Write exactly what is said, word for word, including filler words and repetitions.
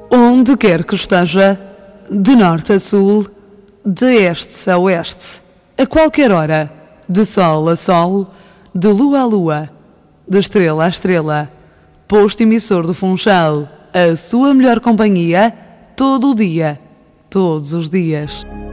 onde quer que esteja, de norte a sul, de este a oeste, a qualquer hora, de sol a sol, de lua a lua, de estrela a estrela, posto emissor do Funchal, a sua melhor companhia, todo o dia, todos os dias.